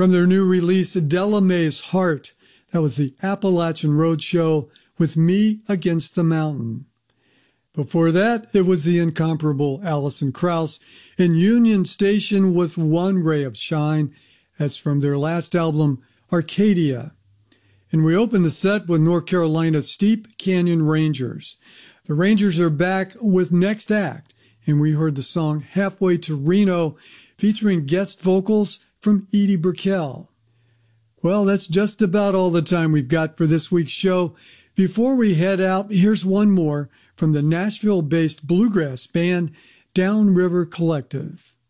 From their new release, Delamay's Heart, that was the Appalachian Roadshow with Me Against the Mountain. Before that, it was the incomparable Alison Krauss in Union Station with One Ray of Shine. That's from their last album, Arcadia. And we opened the set with North Carolina's Steep Canyon Rangers. The Rangers are back with Next Act, and we heard the song Halfway to Reno, featuring guest vocals from Edie Brickell. Well, that's just about all the time we've got for this week's show. Before we head out, here's one more from the Nashville-based bluegrass band Downriver Collective.